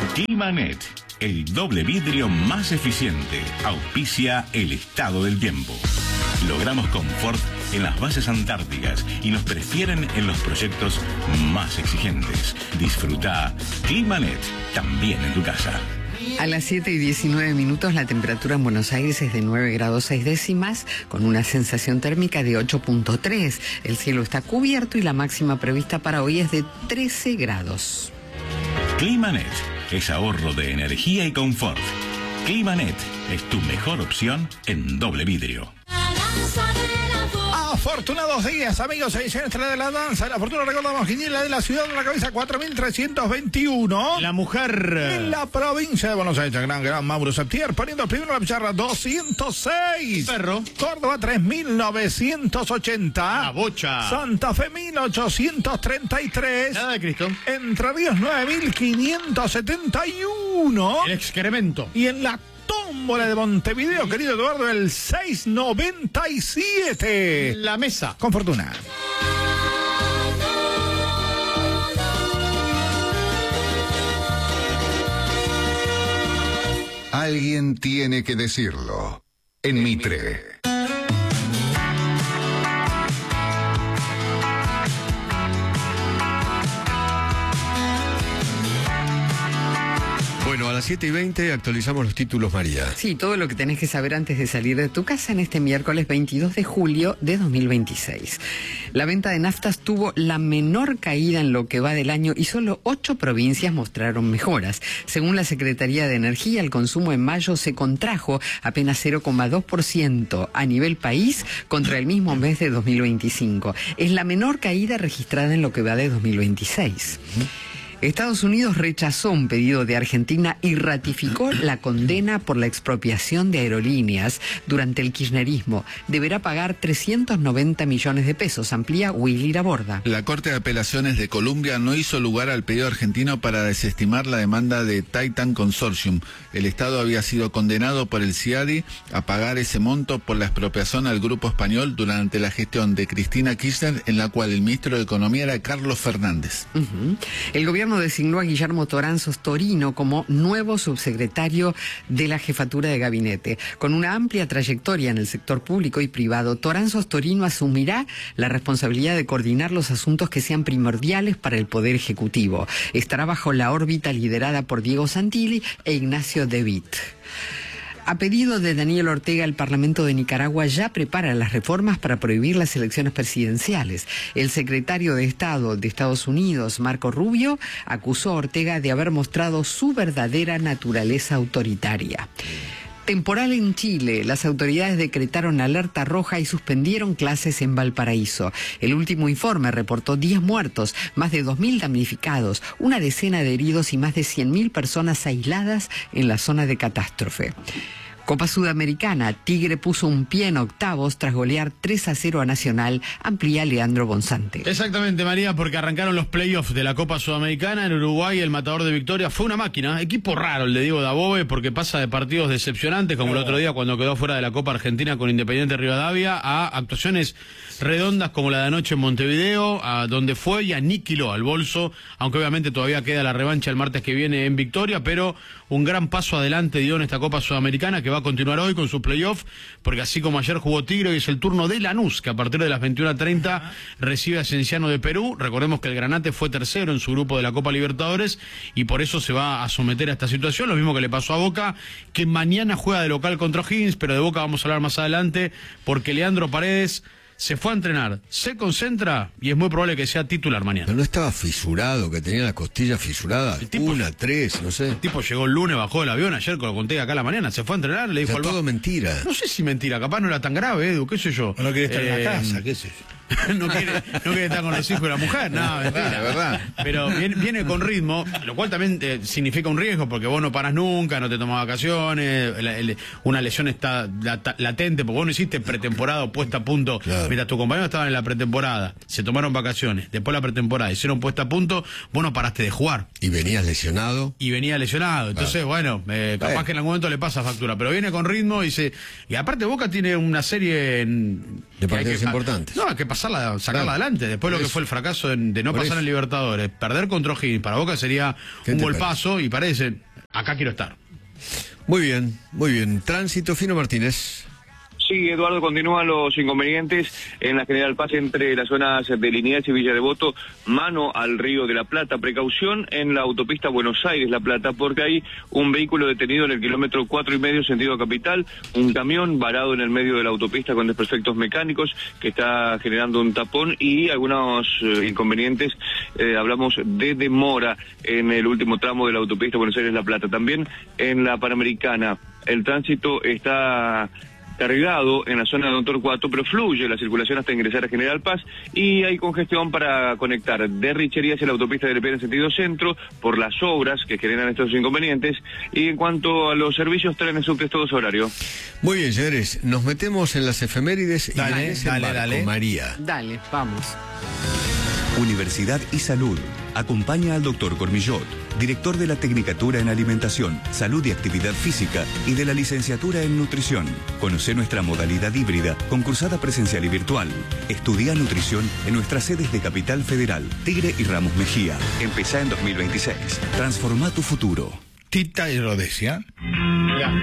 Climanet, el doble vidrio más eficiente, auspicia el estado del tiempo. Logramos confort en las bases antárticas y nos prefieren en los proyectos más exigentes. Disfruta Climanet también en tu casa. A las 7:19 la temperatura en Buenos Aires es de 9 grados 6 décimas, con una sensación térmica de 8.3. El cielo está cubierto y la máxima prevista para hoy es de 13 grados. Climanet es ahorro de energía y confort. Climanet es tu mejor opción en doble vidrio. Afortunados días, amigos, edición extra de la danza. La fortuna, recordamos, quiniela de la ciudad de la cabeza 4321. La mujer. En la provincia de Buenos Aires, gran Mauro Septier, poniendo primero la pizarra 206. Perro. Córdoba 3980. La bocha. Santa Fe 1833. Nada de Cristo. Entre Ríos 9571. El excremento. Y en la tómbola de Montevideo, querido Eduardo, el 697. La mesa. Con fortuna. Alguien tiene que decirlo. En Mitre. Bueno, a las 7:20 actualizamos los títulos, María. Sí, todo lo que tenés que saber antes de salir de tu casa en este miércoles 22 de julio de 2026. La venta de naftas tuvo la menor caída en lo que va del año y solo 8 provincias mostraron mejoras. Según la Secretaría de Energía, el consumo en mayo se contrajo apenas 0,2% a nivel país contra el mismo mes de 2025. Es la menor caída registrada en lo que va de 2026. Estados Unidos rechazó un pedido de Argentina y ratificó la condena por la expropiación de aerolíneas durante el kirchnerismo. Deberá pagar 390 millones de pesos, amplía Willy Laborda. La Corte de Apelaciones de Colombia no hizo lugar al pedido argentino para desestimar la demanda de Titan Consortium. El Estado había sido condenado por el CIADI a pagar ese monto por la expropiación al grupo español durante la gestión de Cristina Kirchner, en la cual el ministro de Economía era Carlos Fernández. El gobierno designó a Guillermo Toranzos Torino como nuevo subsecretario de la jefatura de gabinete. Con una amplia trayectoria en el sector público y privado, Toranzos Torino asumirá la responsabilidad de coordinar los asuntos que sean primordiales para el Poder Ejecutivo. Estará bajo la órbita liderada por Diego Santilli e Ignacio De Witt. A pedido de Daniel Ortega, el Parlamento de Nicaragua ya prepara las reformas para prohibir las elecciones presidenciales. El secretario de Estado de Estados Unidos, Marco Rubio, acusó a Ortega de haber mostrado su verdadera naturaleza autoritaria. Temporal en Chile. Las autoridades decretaron alerta roja y suspendieron clases en Valparaíso. El último informe reportó 10 muertos, más de 2.000 damnificados, una decena de heridos y más de 100.000 personas aisladas en la zona de catástrofe. Copa Sudamericana, Tigre puso un pie en octavos tras golear 3-0 a Nacional, amplía Leandro Bonzante. Exactamente, María, porque arrancaron los playoffs de la Copa Sudamericana. En Uruguay, el matador de Victoria fue una máquina. Equipo raro el de Diego Dabove, porque pasa de partidos decepcionantes, como el otro día cuando quedó fuera de la Copa Argentina con Independiente Rivadavia, a actuaciones redondas como la de anoche en Montevideo, a donde fue y aniquiló al Bolso, aunque obviamente todavía queda la revancha el martes que viene en Victoria, pero un gran paso adelante dio en esta Copa Sudamericana, que va a continuar hoy con su playoff, porque así como ayer jugó Tigre, hoy es el turno de Lanús, que a partir de las 21:30 recibe a Cienciano de Perú. Recordemos que el Granate fue tercero en su grupo de la Copa Libertadores y por eso se va a someter a esta situación, lo mismo que le pasó a Boca, que mañana juega de local contra O'Higgins, pero de Boca vamos a hablar más adelante, porque Leandro Paredes se fue a entrenar, se concentra y es muy probable que sea titular mañana. Pero no estaba fisurado, que tenía la costilla fisurada. El tipo, 1, 3, no sé. El tipo llegó el lunes, bajó del avión, ayer lo conté acá a la mañana, se fue a entrenar, le dijo al todo mentira. No sé si mentira, capaz no era tan grave, Edu, qué sé yo. No quiere estar en la casa, qué sé yo. no quiere estar con los hijos de la mujer, no, mentira. De verdad. Pero viene con ritmo, lo cual también significa un riesgo, porque vos no paras nunca, no te tomas vacaciones, una lesión está latente, porque vos no hiciste pretemporada o puesta a punto Mira, tus compañeros estaban en la pretemporada, se tomaron vacaciones, después la pretemporada, hicieron puesta a punto, vos no paraste de jugar. Y venías lesionado. Y venía lesionado, entonces bueno, capaz que en algún momento le pasa factura, pero viene con ritmo y aparte Boca tiene una serie de partidos importantes. No, hay que sacarla adelante, después lo que fue el fracaso de no pasar en Libertadores, perder contra O'Higgins para Boca sería un golpazo y parece, acá quiero estar. Muy bien, muy bien. Tránsito, Fino Martínez. Sí, Eduardo, continúan los inconvenientes en la General Paz entre las zonas de Liniers y Villa Devoto, mano al Río de la Plata. Precaución en la autopista Buenos Aires-La Plata, porque hay un vehículo detenido en el kilómetro 4,5 sentido capital, un camión varado en el medio de la autopista con desperfectos mecánicos que está generando un tapón y algunos inconvenientes. Hablamos de demora en el último tramo de la autopista Buenos Aires-La Plata. También en la Panamericana el tránsito está cargado en la zona de Don Torcuato, pero fluye la circulación hasta ingresar a General Paz y hay congestión para conectar de Richería hacia la autopista del Lepera en sentido centro por las obras que generan estos inconvenientes. Y en cuanto a los servicios, trenes, subtes, todo su horario. Muy bien, señores, nos metemos en las efemérides. Dale. María. Dale, vamos. Universidad y Salud acompaña al Dr. Cormillot, director de la Tecnicatura en Alimentación, Salud y Actividad Física y de la Licenciatura en Nutrición. Conoce nuestra modalidad híbrida, concursada presencial y virtual. Estudia nutrición en nuestras sedes de Capital Federal, Tigre y Ramos Mejía. Empezá en 2026. Transforma tu futuro. Tita y Rhodesia.